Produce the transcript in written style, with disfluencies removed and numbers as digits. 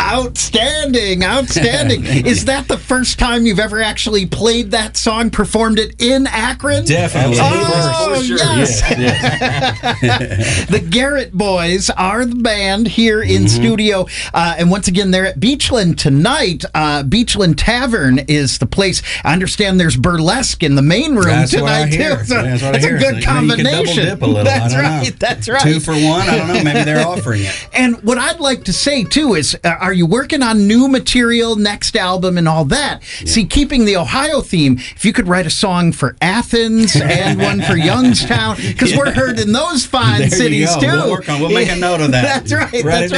Outstanding. Is that the first time you've ever actually played that song, performed it in Akron? Definitely. Oh, sure. yes. The Garrett Boys are the band here in studio. And once again, they're at Beachland tonight. Beachland Tavern is the place. I understand there's burlesque in the main room That's tonight, what I hear. too. So That's what that's I hear. a good combination. You can double dip a little. That's I don't right. know. That's right. 2 for 1. I don't know. Maybe they're offering it. And what I'd like to say, too, is are you working on new material, next album, and all that? Yeah. See, keeping the Ohio theme, if you could write a song for Athens and one for Youngstown, because we're heard in those fine cities, too. We'll make a note of that. That's right.